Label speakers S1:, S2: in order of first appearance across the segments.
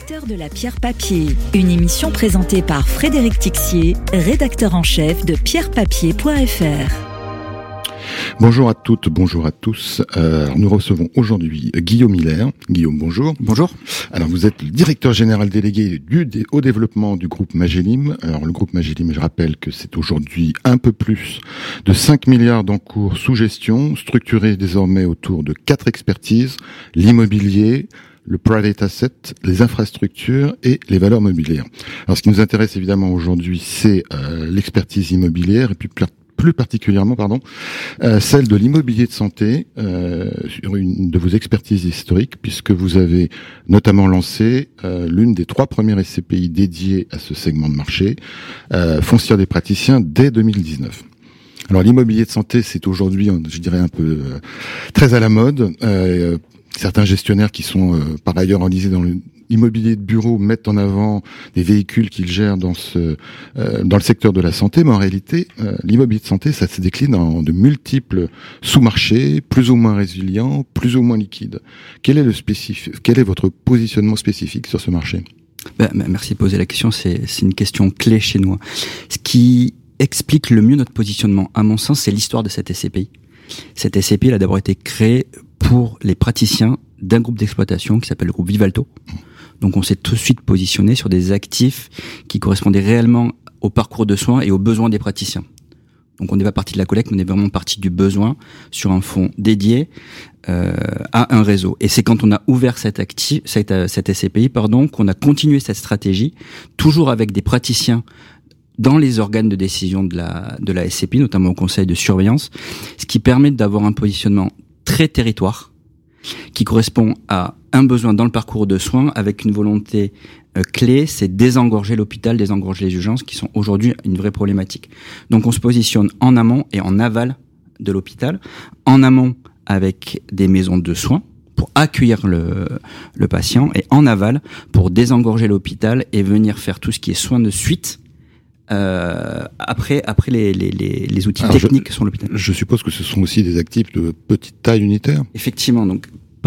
S1: Acteurs de la pierre papier, une émission présentée par Frédéric Tixier, rédacteur en chef de pierrepapier.fr.
S2: Bonjour à toutes, bonjour à tous. Nous recevons aujourd'hui Guillaume Hiller. Guillaume, bonjour.
S3: Bonjour.
S2: Alors, vous êtes le directeur général délégué au développement du groupe Magellim. Alors, le groupe Magellim, je rappelle que c'est aujourd'hui un peu plus de 5 milliards d'encours sous gestion, structurés désormais autour de 4 expertises, l'immobilier, le private asset, les infrastructures et les valeurs mobilières. Alors, ce qui nous intéresse évidemment aujourd'hui, c'est l'expertise immobilière et puis plus particulièrement, celle de l'immobilier de santé, sur une de vos expertises historiques, puisque vous avez notamment lancé l'une des 3 premières SCPI dédiées à ce segment de marché, Foncière des praticiens, dès 2019. Alors l'immobilier de santé, c'est aujourd'hui, je dirais un peu très à la mode. Certains gestionnaires qui sont par ailleurs enlisés dans l'immobilier de bureau mettent en avant des véhicules qu'ils gèrent dans le secteur de la santé, mais en réalité, l'immobilier de santé, ça se décline en de multiples sous-marchés, plus ou moins résilients, plus ou moins liquides. Quel est votre positionnement spécifique sur ce marché ?
S3: Merci de poser la question, c'est une question clé chez nous. Ce qui explique le mieux notre positionnement, à mon sens, c'est l'histoire de cette SCPI. Cette SCPI, elle a d'abord été créée pour les praticiens d'un groupe d'exploitation qui s'appelle le groupe Vivalto. Donc on s'est tout de suite positionné sur des actifs qui correspondaient réellement au parcours de soins et aux besoins des praticiens. Donc on n'est pas parti de la collecte, mais on est vraiment parti du besoin sur un fonds dédié à un réseau. Et c'est quand on a ouvert cette SCPI, qu'on a continué cette stratégie, toujours avec des praticiens dans les organes de décision de la SCPI, notamment au conseil de surveillance, ce qui permet d'avoir un positionnement très territoire, qui correspond à un besoin dans le parcours de soins avec une volonté clé, c'est désengorger l'hôpital, désengorger les urgences qui sont aujourd'hui une vraie problématique. Donc on se positionne en amont et en aval de l'hôpital, en amont avec des maisons de soins pour accueillir le patient et en aval pour désengorger l'hôpital et venir faire tout ce qui est soins de suite après les outils techniques sur l'hôpital.
S2: Je suppose que ce sont aussi des actifs de petite taille unitaire.
S3: Effectivement, donc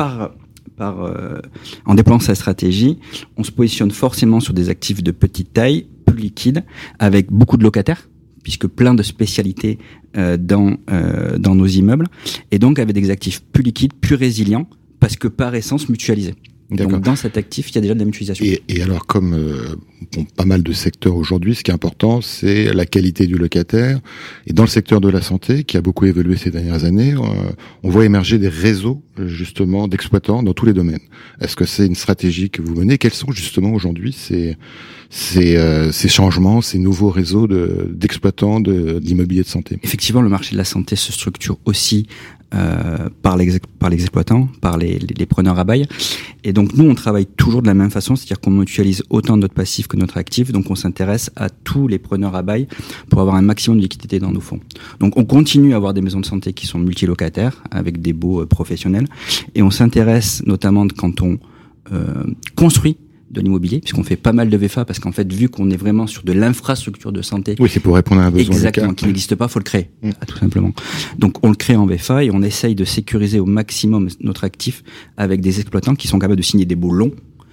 S3: en déployant sa stratégie, on se positionne forcément sur des actifs de petite taille, plus liquides, avec beaucoup de locataires, puisque plein de spécialités dans nos immeubles, et donc avec des actifs plus liquides, plus résilients, parce que par essence mutualisés.
S2: D'accord.
S3: Donc dans cet actif, il y a déjà de la mutualisation.
S2: Et alors, comme pas mal de secteurs aujourd'hui, ce qui est important, c'est la qualité du locataire. Et dans le secteur de la santé, qui a beaucoup évolué ces dernières années, on voit émerger des réseaux justement d'exploitants dans tous les domaines. Est-ce que c'est une stratégie que vous menez ? Quels sont justement aujourd'hui ces changements, ces nouveaux réseaux d'exploitants de l'immobilier de santé ?
S3: Effectivement, le marché de la santé se structure aussi par les exploitants, par les preneurs à bail. Et donc nous, on travaille toujours de la même façon, c'est-à-dire qu'on mutualise autant notre passif que notre actif. Donc on s'intéresse à tous les preneurs à bail pour avoir un maximum de liquidité dans nos fonds. Donc on continue à avoir des maisons de santé qui sont multilocataires avec des baux professionnels. Et on s'intéresse notamment quand on construit de l'immobilier, puisqu'on fait pas mal de VFA, parce qu'en fait, vu qu'on est vraiment sur de l'infrastructure de santé...
S2: Oui, c'est pour répondre à un besoin
S3: exactement, qui n'existe pas, faut le créer, tout simplement. Donc, on le crée en VFA et on essaye de sécuriser au maximum notre actif avec des exploitants qui sont capables de signer des baux longs,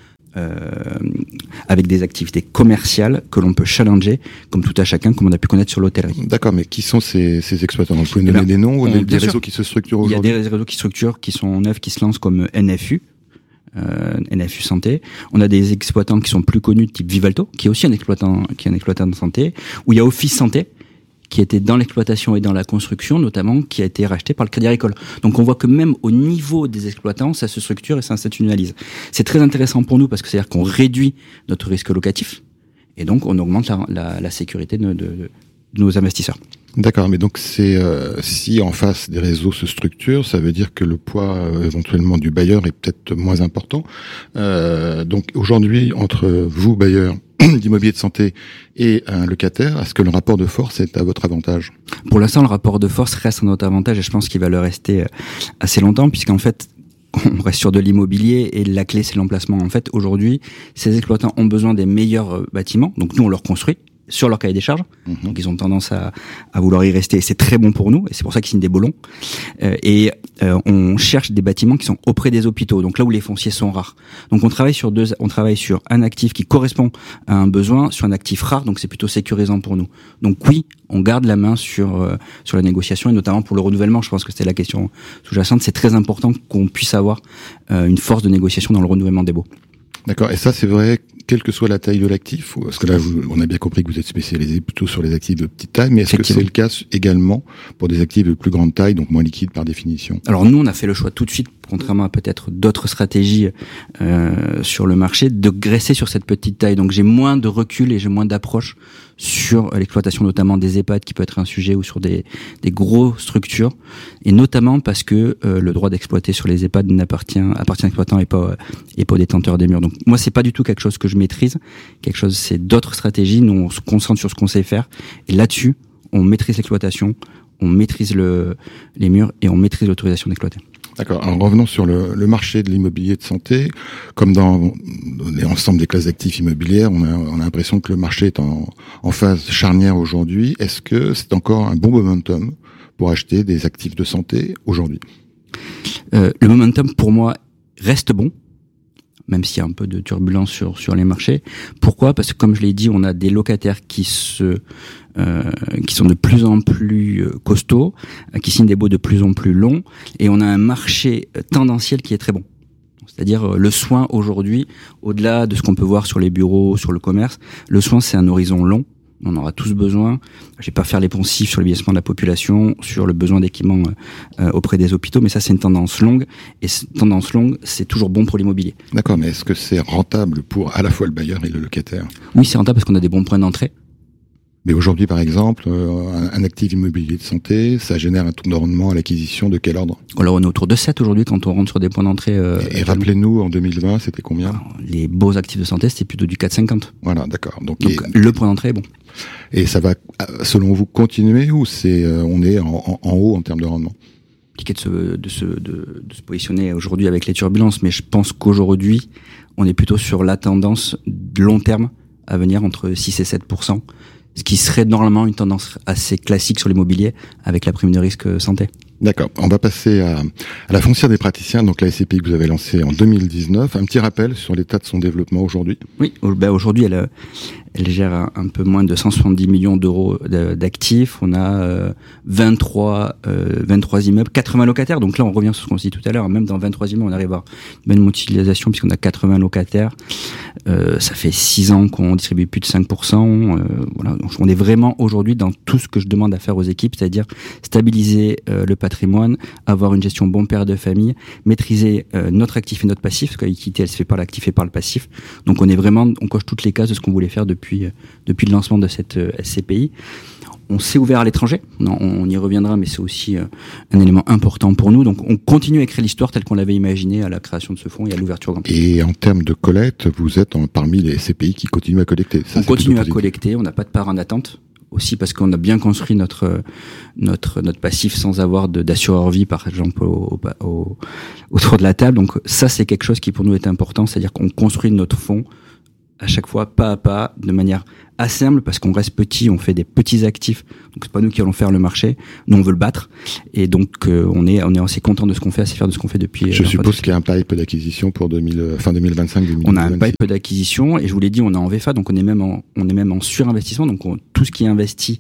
S3: avec des activités commerciales que l'on peut challenger, comme tout à chacun, comme on a pu connaître sur l'hôtellerie.
S2: D'accord, mais qui sont ces exploitants ? Vous pouvez donner des noms ou des réseaux qui se structurent aujourd'hui ?
S3: Il y a des réseaux qui se structurent, qui sont neufs, qui se lancent comme NFU Santé. On a des exploitants qui sont plus connus, type Vivalto, qui est aussi un exploitant de santé, où il y a Office Santé, qui était dans l'exploitation et dans la construction, notamment, qui a été racheté par le Crédit Agricole. Donc on voit que même au niveau des exploitants, ça se structure et ça s'institutionnalise. C'est très intéressant pour nous parce que c'est-à-dire qu'on réduit notre risque locatif et donc on augmente la sécurité de nos investisseurs.
S2: D'accord, mais donc c'est si en face des réseaux se structurent, ça veut dire que le poids éventuellement du bailleur est peut-être moins important. Donc aujourd'hui, entre vous, bailleur d'immobilier de santé, et un locataire, est-ce que le rapport de force est à votre avantage ?
S3: Pour l'instant, le rapport de force reste à notre avantage et je pense qu'il va le rester assez longtemps, puisqu'en fait, on reste sur de l'immobilier et la clé, c'est l'emplacement. En fait, aujourd'hui, ces exploitants ont besoin des meilleurs bâtiments, donc nous, on leur construit. sur leur cahier des charges. Donc ils ont tendance à vouloir y rester. Et c'est très bon pour nous, et c'est pour ça qu'ils signent des beaux longs. On cherche des bâtiments qui sont auprès des hôpitaux, donc là où les fonciers sont rares. Donc on travaille sur un actif qui correspond à un besoin, sur un actif rare, donc c'est plutôt sécurisant pour nous. Donc oui, on garde la main sur la négociation, et notamment pour le renouvellement. Je pense que c'était la question sous-jacente. C'est très important qu'on puisse avoir une force de négociation dans le renouvellement des baux.
S2: D'accord. Et ça, c'est vrai, quelle que soit la taille de l'actif, parce que là, on a bien compris que vous êtes spécialisé plutôt sur les actifs de petite taille, mais est-ce que c'est le cas également pour des actifs de plus grande taille, donc moins liquides par définition?
S3: Alors nous, on a fait le choix tout de suite, contrairement à peut-être d'autres stratégies sur le marché, de graisser sur cette petite taille. Donc j'ai moins de recul et j'ai moins d'approche sur l'exploitation notamment des EHPAD, qui peut être un sujet, ou sur des grosses structures, et notamment parce que le droit d'exploiter sur les EHPAD appartient à l'exploitant et pas aux détenteurs des murs. Donc moi, c'est pas du tout quelque chose que je maîtrise. C'est d'autres stratégies. Nous, on se concentre sur ce qu'on sait faire, et là-dessus, on maîtrise l'exploitation, on maîtrise les murs, et on maîtrise l'autorisation d'exploiter.
S2: D'accord. Alors revenons sur le marché de l'immobilier de santé. Comme dans l'ensemble des classes d'actifs immobilières, on a l'impression que le marché est en phase charnière aujourd'hui. Est-ce que c'est encore un bon momentum pour acheter des actifs de santé aujourd'hui?
S3: Le momentum, pour moi, reste bon, même s'il y a un peu de turbulence sur les marchés. Pourquoi? Parce que, comme je l'ai dit, on a des locataires qui sont de plus en plus costauds, qui signent des baux de plus en plus longs, et on a un marché tendanciel qui est très bon. C'est-à-dire le soin aujourd'hui, au-delà de ce qu'on peut voir sur les bureaux, sur le commerce, le soin, c'est un horizon long. On aura tous besoin. Je vais pas faire les poncifs sur le vieillissement de la population, sur le besoin d'équipements auprès des hôpitaux, mais ça, c'est une tendance longue, et cette tendance longue, c'est toujours bon pour l'immobilier.
S2: D'accord, mais est-ce que c'est rentable pour à la fois le bailleur et le locataire?
S3: Oui, c'est rentable parce qu'on a des bons points d'entrée.
S2: Mais aujourd'hui, par exemple, un actif immobilier de santé, ça génère un taux de rendement à l'acquisition de quel ordre?
S3: Alors, on est autour de 7 aujourd'hui quand on rentre sur des points d'entrée.
S2: Et rappelez-nous, en 2020, c'était combien?
S3: Alors, les beaux actifs de santé, c'était plutôt du 4,50.
S2: Voilà, d'accord. Donc
S3: le point d'entrée est bon.
S2: Et ça va, selon vous, continuer, ou on est en haut en termes de rendement?
S3: Compliqué de se positionner aujourd'hui avec les turbulences, mais je pense qu'aujourd'hui, on est plutôt sur la tendance de long terme à venir entre 6 et 7%. Ce qui serait normalement une tendance assez classique sur l'immobilier avec la prime de risque santé.
S2: D'accord. On va passer à la foncière des praticiens, donc la SCPI que vous avez lancée en 2019. Un petit rappel sur l'état de son développement aujourd'hui.
S3: Oui, aujourd'hui elle gère un peu moins de 170 millions d'euros d'actifs. On a 23 immeubles, 80 locataires. Donc là, on revient sur ce qu'on se dit tout à l'heure. Même dans 23 immeubles, on arrive à une bonne utilisation puisqu'on a 80 locataires. Ça fait 6 ans qu'on distribue plus de 5%. Voilà. Donc on est vraiment aujourd'hui dans tout ce que je demande à faire aux équipes, c'est-à-dire stabiliser le patrimoine, avoir une gestion bon père de famille, maîtriser notre actif et notre passif, parce que l'équité, elle se fait par l'actif et par le passif. Donc on coche toutes les cases de ce qu'on voulait faire depuis le lancement de cette SCPI. On s'est ouvert à l'étranger, on y reviendra, mais c'est aussi un élément important pour nous. Donc on continue à écrire l'histoire telle qu'on l'avait imaginée à la création de ce fonds et à l'ouverture grand public.
S2: Et en termes de collecte, vous êtes parmi les SCPI qui continuent à collecter. Ça,
S3: on continue à collecter, on n'a pas de part en attente. Aussi parce qu'on a bien construit notre passif sans avoir d'assureur vie, par exemple, autour de la table. Donc ça, c'est quelque chose qui pour nous est important, c'est-à-dire qu'on construit notre fonds à chaque fois, pas à pas, de manière assez humble, parce qu'on reste petit, on fait des petits actifs, donc c'est pas nous qui allons faire le marché, nous on veut le battre, et donc on est assez content de ce qu'on fait, assez fier de ce qu'on fait depuis.
S2: Je suppose qu'il y a un pipe d'acquisition pour fin 2025-2026.
S3: On a un pipe d'acquisition, et je vous l'ai dit, on est en VFA, donc on est même en surinvestissement, donc tout ce qui est investi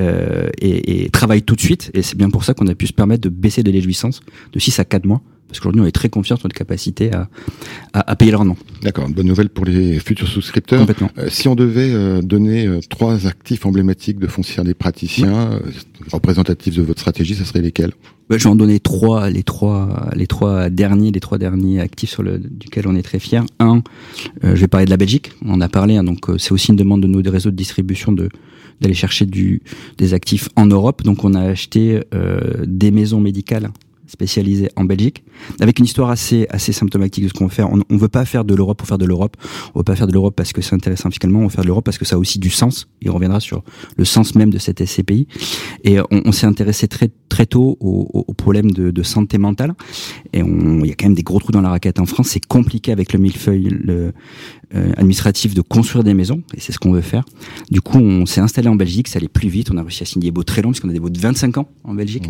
S3: et travaille tout de suite, et c'est bien pour ça qu'on a pu se permettre de baisser de l'éjouissance de 6 à 4 mois. Parce qu'aujourd'hui, on est très confiant sur notre capacité à payer le rendement.
S2: D'accord, une bonne nouvelle pour les futurs souscripteurs.
S3: Complètement.
S2: Si on devait donner 3 actifs emblématiques de foncière des praticiens, représentatifs de votre stratégie, ça serait lesquels?
S3: Je vais en donner les trois derniers actifs duquel on est très fiers. Un, je vais parler de la Belgique. On en a parlé, hein, donc c'est aussi une demande de nos réseaux de distribution d'aller chercher des actifs en Europe. Donc on a acheté des maisons médicales spécialisé en Belgique, avec une histoire assez symptomatique de ce qu'on veut faire. On veut pas faire de l'Europe pour faire de l'Europe. On veut pas faire de l'Europe parce que c'est intéressant fiscalement. On veut faire de l'Europe parce que ça a aussi du sens. Et on reviendra sur le sens même de cette SCPI. Et on s'est intéressé très tôt aux problèmes de santé mentale. Et il y a quand même des gros trous dans la raquette en France. C'est compliqué avec le millefeuille administratif de construire des maisons, et c'est ce qu'on veut faire. Du coup, on s'est installé en Belgique, ça allait plus vite, on a réussi à signer des baux très longs, puisqu'on a des baux de 25 ans en Belgique.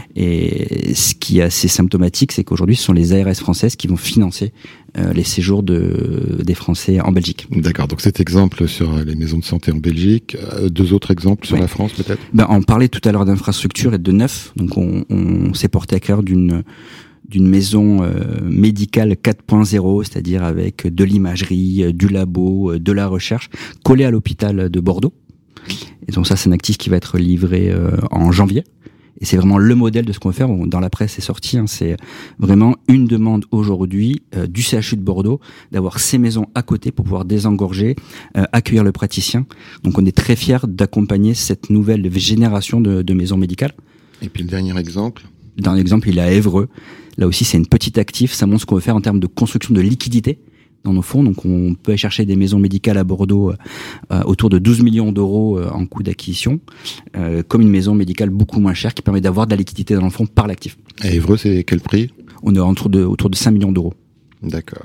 S3: Et ce qui est assez symptomatique, c'est qu'aujourd'hui, ce sont les ARS françaises qui vont financer les séjours des Français en Belgique.
S2: D'accord, donc cet exemple sur les maisons de santé en Belgique, 2 autres exemples sur la France peut-être?
S3: On parlait tout à l'heure d'infrastructure et de neuf, donc on s'est porté à cœur d'une maison médicale 4.0, c'est-à-dire avec de l'imagerie, du labo, de la recherche, collée à l'hôpital de Bordeaux. Et donc ça, c'est un actif qui va être livré en janvier. Et c'est vraiment le modèle de ce qu'on veut faire. Dans la presse, c'est sorti. C'est vraiment une demande aujourd'hui du CHU de Bordeaux d'avoir ces maisons à côté pour pouvoir désengorger, accueillir le praticien. Donc on est très fiers d'accompagner cette nouvelle génération de maisons médicales.
S2: Et puis le dernier exemple?
S3: Le dernier exemple, il est à Évreux. Là aussi, c'est une petite actif. Ça montre ce qu'on veut faire en termes de construction de liquidité dans nos fonds. Donc, on peut aller chercher des maisons médicales à Bordeaux autour de 12 millions d'euros en coût d'acquisition, comme une maison médicale beaucoup moins chère qui permet d'avoir de la liquidité dans le fonds par l'actif.
S2: Et Évreux, c'est quel prix?
S3: On est autour de 5 millions d'euros.
S2: D'accord.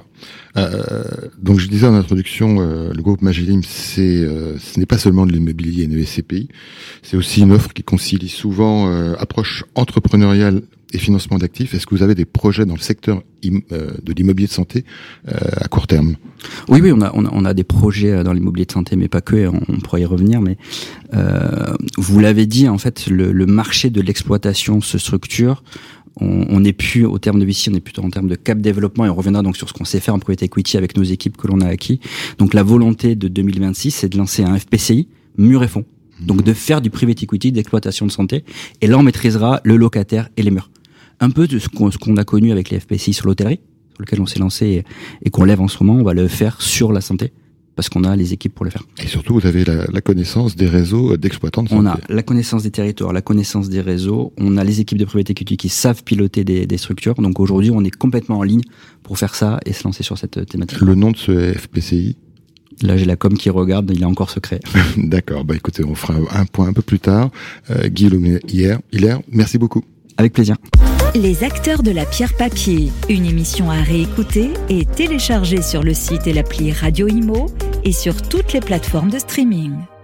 S2: Donc je disais en introduction, le groupe Magelim, ce n'est pas seulement de l'immobilier et une SCPI, c'est aussi une offre qui concilie souvent approche entrepreneuriale et financement d'actifs. Est-ce que vous avez des projets dans le secteur de l'immobilier de santé à court terme?
S3: Oui, on a des projets dans l'immobilier de santé, mais pas que, et on pourra y revenir. Mais vous l'avez dit, en fait, le marché de l'exploitation se structure. On n'est plus au terme de VC, on est plutôt en termes de cap développement, et on reviendra donc sur ce qu'on sait faire en private equity avec nos équipes que l'on a acquis. Donc la volonté de 2026, c'est de lancer un FPCI mur et fond. Donc de faire du private equity, d'exploitation de santé, et là on maîtrisera le locataire et les murs. Un peu de ce qu'on a connu avec les FPCI sur l'hôtellerie, sur lequel on s'est lancé et qu'on lève en ce moment, on va le faire sur la santé, parce qu'on a les équipes pour le faire.
S2: Et surtout, vous avez la connaissance des réseaux d'exploitants de santé.
S3: On a la connaissance des territoires, la connaissance des réseaux, on a les équipes de private equity qui savent piloter des structures. Donc aujourd'hui, on est complètement en ligne pour faire ça et se lancer sur cette thématique.
S2: Le nom de ce FPCI?
S3: Là, j'ai la com qui regarde, il est encore secret.
S2: D'accord, écoutez, on fera un point un peu plus tard. Guillaume Hilaire, merci beaucoup.
S3: Avec plaisir.
S1: Les acteurs de la pierre papier, une émission à réécouter et télécharger sur le site et l'appli Radio Imo et sur toutes les plateformes de streaming.